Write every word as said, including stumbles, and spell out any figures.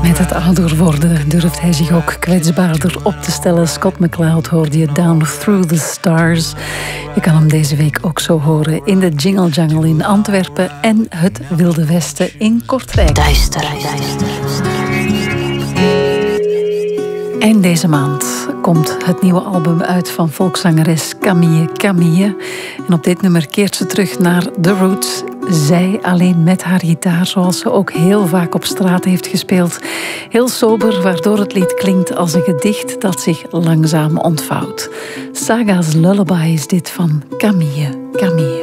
Met het ouder worden durft hij zich ook kwetsbaarder op te stellen. Scott McCloud hoorde je Down Through the Stars. Je kan hem deze week ook zo horen in de Jingle Jungle in Antwerpen en het Wilde Westen in Kortrijk. Duister, duister. En deze maand komt het nieuwe album uit van volkszangeres Camille Camille. En op dit nummer keert ze terug naar The Roots. Zij alleen met haar gitaar, zoals ze ook heel vaak op straat heeft gespeeld. Heel sober, waardoor het lied klinkt als een gedicht dat zich langzaam ontvouwt. Saga's Lullaby is dit van Camille Camille.